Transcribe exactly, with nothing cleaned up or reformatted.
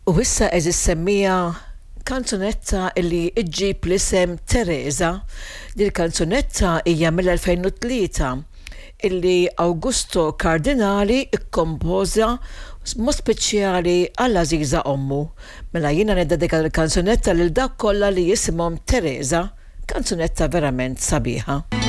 U issa eżis semmija kanzunetta illi iġġib l-isem Teresa. Dil kanzunetta hija mill-elfejn u tlieta illi Augusto Cardinali ikkompoża mod speċjali għall-Aziza ommu. Mela jiena niddedika l-kanzunetta lil dak kollha li jisimhom Teresa, kanzunetta verament sabiħa.